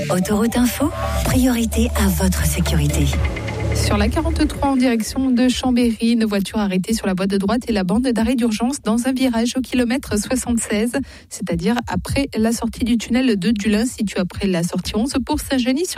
Autoroute Info, priorité à votre sécurité. Sur la 43 en direction de Chambéry, une voiture arrêtée sur la voie de droite et la bande d'arrêt d'urgence dans un virage au kilomètre 76, c'est-à-dire après la sortie du tunnel de Dulin, situé après la sortie 11 pour Saint-Genis sur